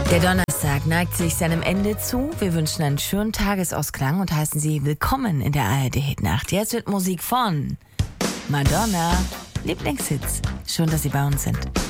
Der Donnerstag neigt sich seinem Ende zu. Wir wünschen einen schönen Tagesausklang und heißen Sie willkommen in der ARD-Hitnacht. Jetzt wird Musik von Madonna. Lieblingshits. Schön, dass Sie bei uns sind.